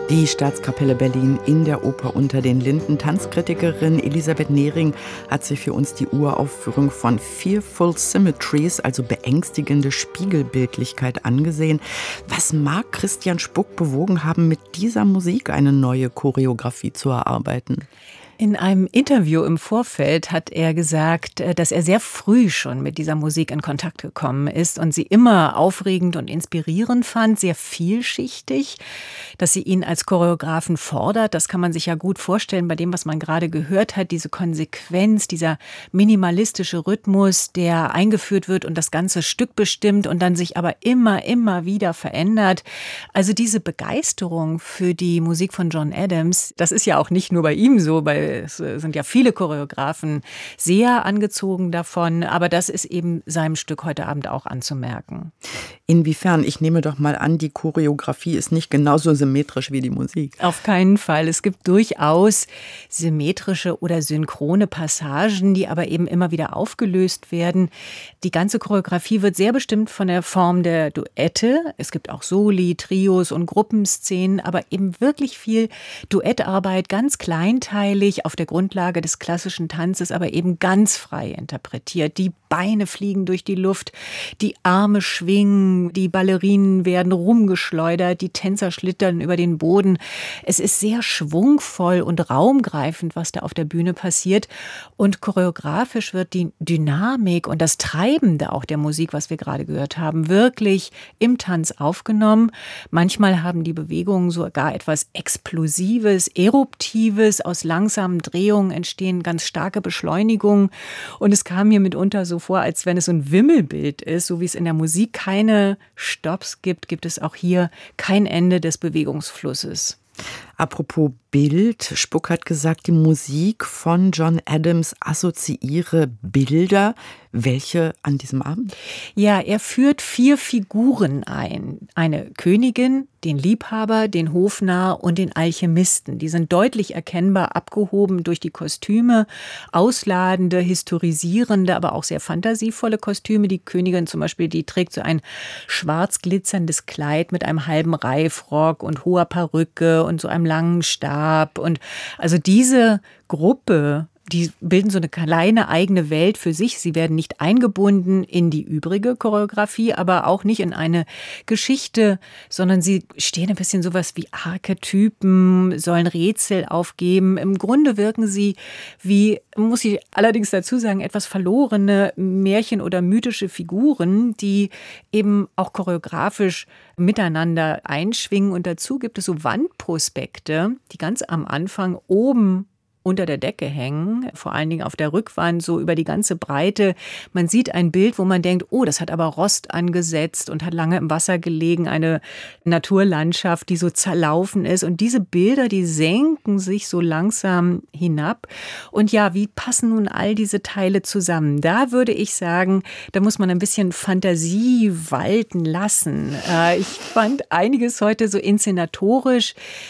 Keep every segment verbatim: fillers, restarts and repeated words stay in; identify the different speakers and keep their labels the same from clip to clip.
Speaker 1: Die Staatskapelle Berlin in der Oper Unter den Linden. Tanzkritikerin Elisabeth Nehring hat sich für uns die Uraufführung von Fearful Symmetries, also beängstigende Spiegelbildlichkeit, angesehen. Was mag Christian Spuck bewogen haben, mit dieser Musik eine neue Choreografie zu erarbeiten?
Speaker 2: In einem Interview im Vorfeld hat er gesagt, dass er sehr früh schon mit dieser Musik in Kontakt gekommen ist und sie immer aufregend und inspirierend fand, sehr vielschichtig, dass sie ihn als Choreografen fordert. Das kann man sich ja gut vorstellen bei dem, was man gerade gehört hat, diese Konsequenz, dieser minimalistische Rhythmus, der eingeführt wird und das ganze Stück bestimmt und dann sich aber immer, immer wieder verändert. Also diese Begeisterung für die Musik von John Adams, das ist ja auch nicht nur bei ihm so, bei es sind ja viele Choreografen sehr angezogen davon, aber das ist eben seinem Stück heute Abend auch anzumerken.
Speaker 1: Inwiefern? Ich nehme doch mal an, die Choreografie ist nicht genauso symmetrisch wie die Musik.
Speaker 2: Auf keinen Fall. Es gibt durchaus symmetrische oder synchrone Passagen, die aber eben immer wieder aufgelöst werden. Die ganze Choreografie wird sehr bestimmt von der Form der Duette. Es gibt auch Soli, Trios und Gruppenszenen, aber eben wirklich viel Duettarbeit, ganz kleinteilig, auf der Grundlage des klassischen Tanzes, aber eben ganz frei interpretiert. Die Beine fliegen durch die Luft, die Arme schwingen, die Ballerinen werden rumgeschleudert, die Tänzer schlittern über den Boden. Es ist sehr schwungvoll und raumgreifend, was da auf der Bühne passiert. Und choreografisch wird die Dynamik und das Treibende auch der Musik, was wir gerade gehört haben, wirklich im Tanz aufgenommen. Manchmal haben die Bewegungen sogar etwas Explosives, Eruptives. Aus langsamen Drehungen entstehen ganz starke Beschleunigungen. Und es kam mir mitunter so vor, als wenn es so ein Wimmelbild ist, so wie es in der Musik keine Stopps gibt, gibt es auch hier kein Ende des Bewegungsflusses.
Speaker 1: Apropos Bild, Spuck hat gesagt, die Musik von John Adams assoziiere Bilder. Welche an diesem Abend?
Speaker 2: Ja, er führt vier Figuren ein. Eine Königin, den Liebhaber, den Hofnarr und den Alchemisten. Die sind deutlich erkennbar abgehoben durch die Kostüme. Ausladende, historisierende, aber auch sehr fantasievolle Kostüme. Die Königin zum Beispiel, die trägt so ein schwarz glitzerndes Kleid mit einem halben Reifrock und hoher Perücke und so einem langen Stab. Und also diese Gruppe, die bilden so eine kleine eigene Welt für sich. Sie werden nicht eingebunden in die übrige Choreografie, aber auch nicht in eine Geschichte, sondern sie stehen ein bisschen sowas wie Archetypen, sollen Rätsel aufgeben. Im Grunde wirken sie wie, muss ich allerdings dazu sagen, etwas verlorene Märchen- oder mythische Figuren, die eben auch choreografisch miteinander einschwingen. Und dazu gibt es so Wandprospekte, die ganz am Anfang oben unter der Decke hängen, vor allen Dingen auf der Rückwand, so über die ganze Breite. Man sieht ein Bild, wo man denkt, oh, das hat aber Rost angesetzt und hat lange im Wasser gelegen, eine Naturlandschaft, die so zerlaufen ist. Und diese Bilder, die senken sich so langsam hinab. Und ja, wie passen nun all diese Teile zusammen? Da würde ich sagen, da muss man ein bisschen Fantasie walten lassen. Ich fand einiges heute so inszenatorisch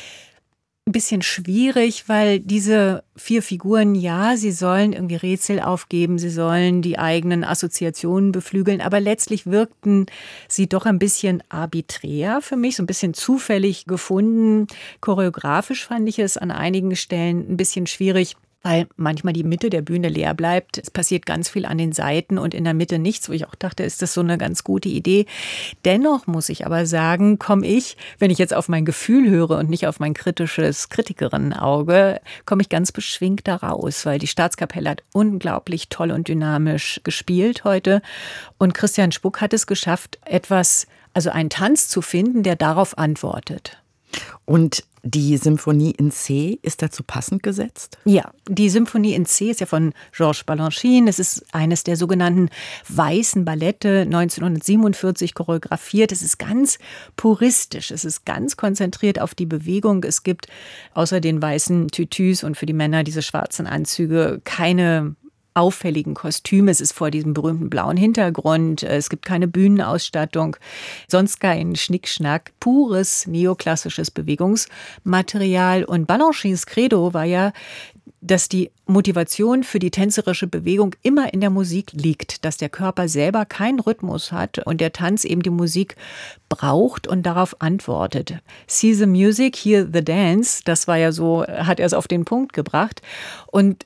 Speaker 2: ein bisschen schwierig, weil diese vier Figuren, ja, sie sollen irgendwie Rätsel aufgeben, sie sollen die eigenen Assoziationen beflügeln, aber letztlich wirkten sie doch ein bisschen arbiträr für mich, so ein bisschen zufällig gefunden. Choreografisch fand ich es an einigen Stellen ein bisschen schwierig, weil manchmal die Mitte der Bühne leer bleibt. Es passiert ganz viel an den Seiten und in der Mitte nichts, wo ich auch dachte, ist das so eine ganz gute Idee. Dennoch muss ich aber sagen, komme ich, wenn ich jetzt auf mein Gefühl höre und nicht auf mein kritisches Kritikerinnenauge, komme ich ganz beschwingt da raus, weil die Staatskapelle hat unglaublich toll und dynamisch gespielt heute. Und Christian Spuck hat es geschafft, etwas, also einen Tanz zu finden, der darauf antwortet.
Speaker 1: Und die Symphonie in C ist dazu passend gesetzt?
Speaker 2: Ja, die Symphonie in C ist ja von Georges Balanchine. Es ist eines der sogenannten weißen Ballette, neunzehnhundertsiebenundvierzig choreografiert. Es ist ganz puristisch, es ist ganz konzentriert auf die Bewegung. Es gibt außer den weißen Tütüs und für die Männer diese schwarzen Anzüge keine auffälligen Kostüme. Es ist vor diesem berühmten blauen Hintergrund. Es gibt keine Bühnenausstattung. Sonst kein Schnickschnack. Pures neoklassisches Bewegungsmaterial. Und Balanchines Credo war ja, dass die Motivation für die tänzerische Bewegung immer in der Musik liegt, dass der Körper selber keinen Rhythmus hat und der Tanz eben die Musik braucht und darauf antwortet. See the music, hear the dance, das war ja so, hat er es auf den Punkt gebracht. Und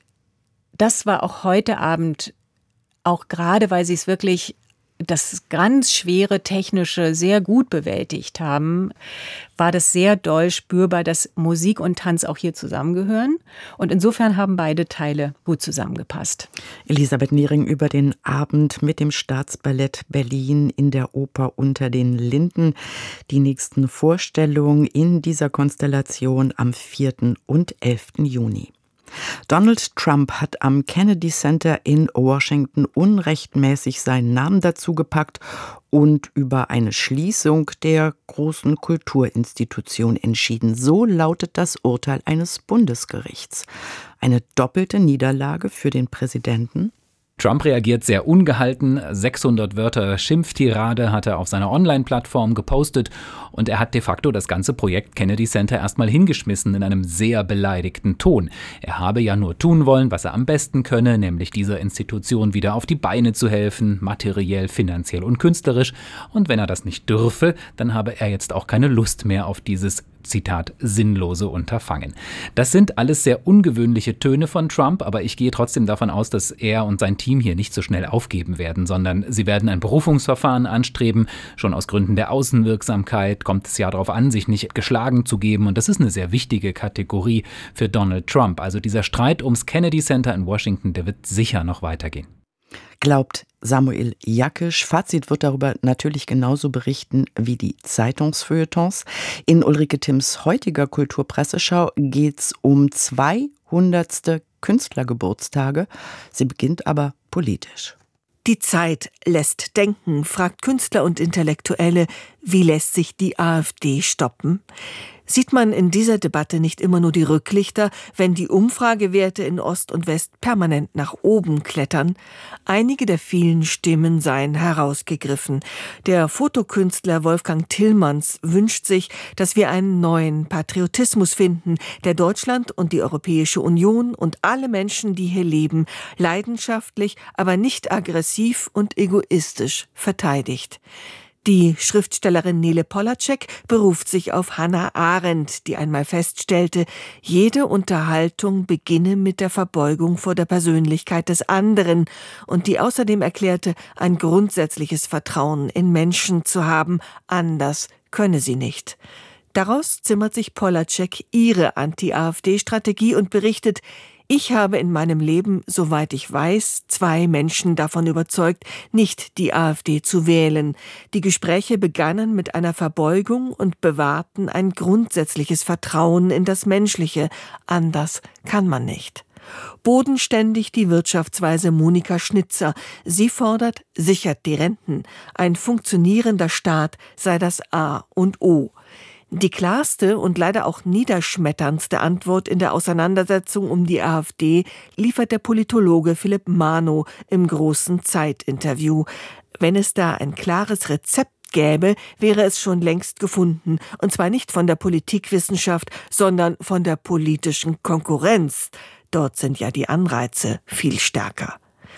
Speaker 2: das war auch heute Abend, auch gerade weil sie es wirklich das ganz schwere Technische sehr gut bewältigt haben, war das sehr doll spürbar, dass Musik und Tanz auch hier zusammengehören. Und insofern haben beide Teile gut zusammengepasst.
Speaker 1: Elisabeth Nehring über den Abend mit dem Staatsballett Berlin in der Oper Unter den Linden. Die nächsten Vorstellungen in dieser Konstellation am vierten und elften Juni. Donald Trump hat am Kennedy Center in Washington unrechtmäßig seinen Namen dazugepackt und über eine Schließung der großen Kulturinstitution entschieden. So lautet das Urteil eines Bundesgerichts. Eine doppelte Niederlage für den Präsidenten.
Speaker 3: Trump reagiert sehr ungehalten. sechshundert Wörter Schimpftirade hat er auf seiner Online-Plattform gepostet und er hat de facto das ganze Projekt Kennedy Center erstmal hingeschmissen in einem sehr beleidigten Ton. Er habe ja nur tun wollen, was er am besten könne, nämlich dieser Institution wieder auf die Beine zu helfen, materiell, finanziell und künstlerisch. Und wenn er das nicht dürfe, dann habe er jetzt auch keine Lust mehr auf dieses Zitat, sinnlose Unterfangen. Das sind alles sehr ungewöhnliche Töne von Trump, aber ich gehe trotzdem davon aus, dass er und sein Team hier nicht so schnell aufgeben werden, sondern sie werden ein Berufungsverfahren anstreben. Schon aus Gründen der Außenwirksamkeit kommt es ja darauf an, sich nicht geschlagen zu geben und das ist eine sehr wichtige Kategorie für Donald Trump. Also dieser Streit ums Kennedy Center in Washington, der wird sicher noch weitergehen.
Speaker 1: Glaubt Samuel Jakisch. Fazit wird darüber natürlich genauso berichten wie die Zeitungsfeuilletons. In Ulrike Timms heutiger Kulturpresseschau geht's um zweihundertste Künstlergeburtstage. Sie beginnt aber politisch.
Speaker 4: Die Zeit lässt denken, fragt Künstler und Intellektuelle, wie lässt sich die AfD stoppen? Sieht man in dieser Debatte nicht immer nur die Rücklichter, wenn die Umfragewerte in Ost und West permanent nach oben klettern? Einige der vielen Stimmen seien herausgegriffen. Der Fotokünstler Wolfgang Tillmanns wünscht sich, dass wir einen neuen Patriotismus finden, der Deutschland und die Europäische Union und alle Menschen, die hier leben, leidenschaftlich, aber nicht aggressiv und egoistisch verteidigt. Die Schriftstellerin Nele Polacek beruft sich auf Hannah Arendt, die einmal feststellte, jede Unterhaltung beginne mit der Verbeugung vor der Persönlichkeit des anderen und die außerdem erklärte, ein grundsätzliches Vertrauen in Menschen zu haben, anders könne sie nicht. Daraus zimmert sich Polacek ihre Anti-AfD-Strategie und berichtet, ich habe in meinem Leben, soweit ich weiß, zwei Menschen davon überzeugt, nicht die AfD zu wählen. Die Gespräche begannen mit einer Verbeugung und bewahrten ein grundsätzliches Vertrauen in das Menschliche. Anders kann man nicht. Bodenständig die Wirtschaftsweise Monika Schnitzer. Sie fordert, sichert die Renten. Ein funktionierender Staat sei das A und O. Die klarste und leider auch niederschmetterndste Antwort in der Auseinandersetzung um die AfD liefert der Politologe Philipp Manow im großen Zeit-Interview. Wenn es da ein klares Rezept gäbe, wäre es schon längst gefunden. Und zwar nicht von der Politikwissenschaft, sondern von der politischen Konkurrenz. Dort sind ja die Anreize viel stärker.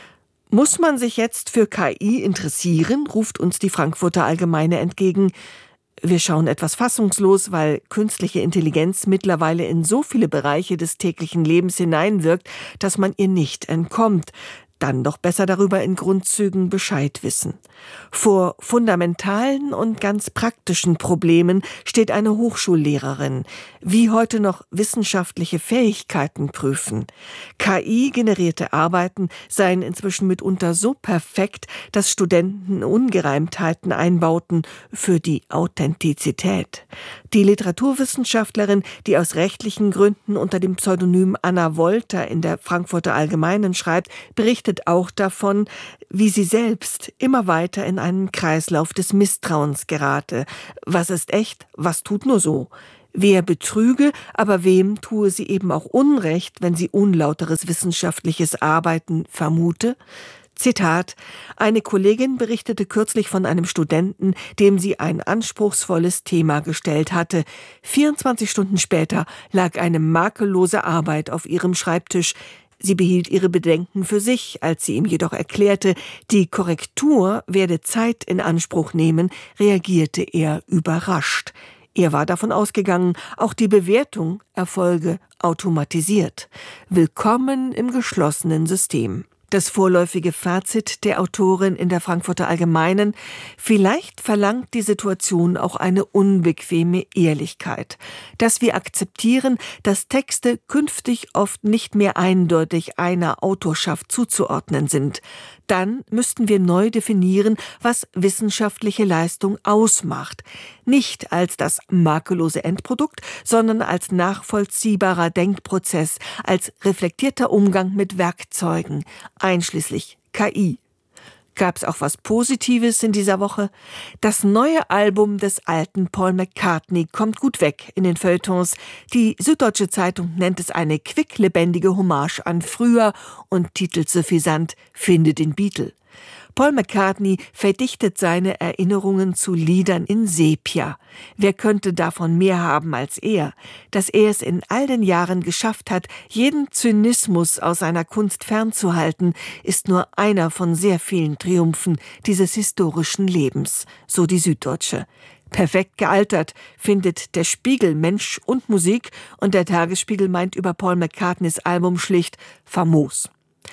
Speaker 4: Muss man sich jetzt für K I interessieren, ruft uns die Frankfurter Allgemeine entgegen. Wir schauen etwas fassungslos, weil künstliche Intelligenz mittlerweile in so viele Bereiche des täglichen Lebens hineinwirkt, dass man ihr nicht entkommt. Dann doch besser darüber in Grundzügen Bescheid wissen. Vor fundamentalen und ganz praktischen Problemen steht eine Hochschullehrerin. Wie heute noch wissenschaftliche Fähigkeiten prüfen. K I-generierte Arbeiten seien inzwischen mitunter so perfekt, dass Studenten Ungereimtheiten einbauten für die Authentizität. Die Literaturwissenschaftlerin, die aus rechtlichen Gründen unter dem Pseudonym Anna Wolter in der Frankfurter Allgemeinen schreibt, berichtet auch davon, wie sie selbst immer weiter in einen Kreislauf des Misstrauens gerate. Was ist echt? Was tut nur so? Wer betrüge, aber wem tue sie eben auch Unrecht, wenn sie unlauteres wissenschaftliches Arbeiten vermute? Zitat: Eine Kollegin berichtete kürzlich von einem Studenten, dem sie ein anspruchsvolles Thema gestellt hatte. vierundzwanzig Stunden später lag eine makellose Arbeit auf ihrem Schreibtisch. Sie behielt ihre Bedenken für sich, als sie ihm jedoch erklärte, die Korrektur werde Zeit in Anspruch nehmen, reagierte er überrascht. Er war davon ausgegangen, auch die Bewertung erfolge automatisiert. Willkommen im geschlossenen System. Das vorläufige Fazit der Autorin in der Frankfurter Allgemeinen: Vielleicht verlangt die Situation auch eine unbequeme Ehrlichkeit, dass wir akzeptieren, dass Texte künftig oft nicht mehr eindeutig einer Autorschaft zuzuordnen sind. Dann müssten wir neu definieren, was wissenschaftliche Leistung ausmacht. Nicht als das makellose Endprodukt, sondern als nachvollziehbarer Denkprozess, als reflektierter Umgang mit Werkzeugen, einschließlich K I. Gab es auch was Positives in dieser Woche? Das neue Album des alten Paul McCartney kommt gut weg in den Feuilletons. Die Süddeutsche Zeitung nennt es eine quicklebendige Hommage an früher und titelt suffisant »Finde den Beatle«. Paul McCartney verdichtet seine Erinnerungen zu Liedern in Sepia. Wer könnte davon mehr haben als er? Dass er es in all den Jahren geschafft hat, jeden Zynismus aus seiner Kunst fernzuhalten, ist nur einer von sehr vielen Triumphen dieses historischen Lebens, so die Süddeutsche. Perfekt gealtert, findet der Spiegel Mensch und Musik, und der Tagesspiegel meint über Paul McCartneys Album schlicht famos.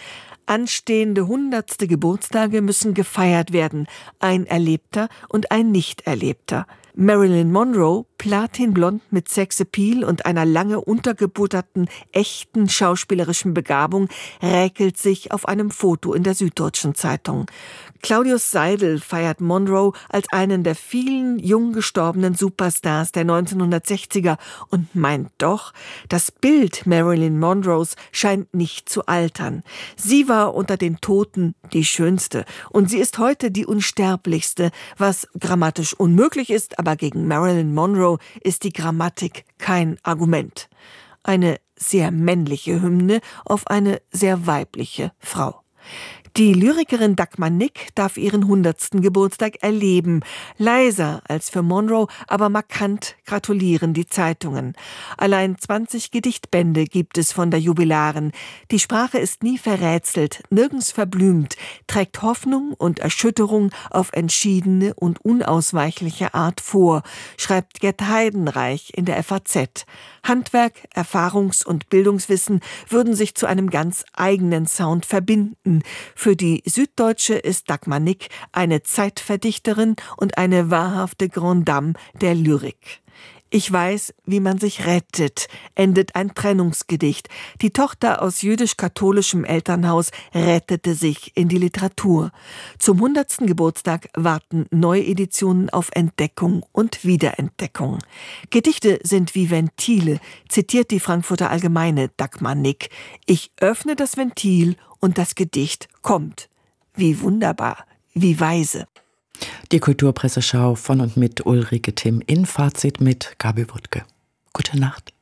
Speaker 4: Anstehende hundertste Geburtstage müssen gefeiert werden, ein erlebter und ein nicht erlebter. Marilyn Monroe, platinblond mit Sexappeal und einer lange untergebutterten, echten schauspielerischen Begabung, räkelt sich auf einem Foto in der Süddeutschen Zeitung. Claudius Seidel feiert Monroe als einen der vielen jung gestorbenen Superstars der neunzehnhundertsechziger und meint doch, das Bild Marilyn Monroes scheint nicht zu altern. Sie war unter den Toten die schönste und sie ist heute die unsterblichste, was grammatisch unmöglich ist, aber gegen Marilyn Monroe ist die Grammatik kein Argument. Eine sehr männliche Hymne auf eine sehr weibliche Frau. Die Lyrikerin Dagmar Nick darf ihren hundertsten Geburtstag erleben. Leiser als für Monroe, aber markant gratulieren die Zeitungen. Allein zwanzig Gedichtbände gibt es von der Jubilarin. Die Sprache ist nie verrätselt, nirgends verblümt, trägt Hoffnung und Erschütterung auf entschiedene und unausweichliche Art vor, schreibt Gerd Heidenreich in der F A Z. Handwerk, Erfahrungs- und Bildungswissen würden sich zu einem ganz eigenen Sound verbinden. Für die Süddeutsche ist Dagmar Nick eine Zeitverdichterin und eine wahrhafte Grande Dame der Lyrik. Ich weiß, wie man sich rettet, endet ein Trennungsgedicht. Die Tochter aus jüdisch-katholischem Elternhaus rettete sich in die Literatur. Zum hundertsten Geburtstag warten Neueditionen auf Entdeckung und Wiederentdeckung. Gedichte sind wie Ventile, zitiert die Frankfurter Allgemeine Dagmar Nick. Ich öffne das Ventil und das Gedicht kommt. Wie wunderbar, wie weise.
Speaker 1: Die Kulturpresseschau von und mit Ulrike Timm, in Fazit mit Gabi Wuttke. Gute Nacht.